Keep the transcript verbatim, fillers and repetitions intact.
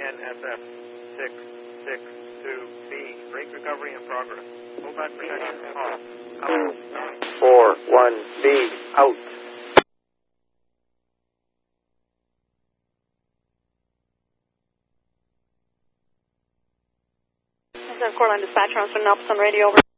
N S F six six two B. Brake recovery in progress. Pullback protection off. Out. four one B, out. Courtline Dispatcher, on Nelson Radio, over.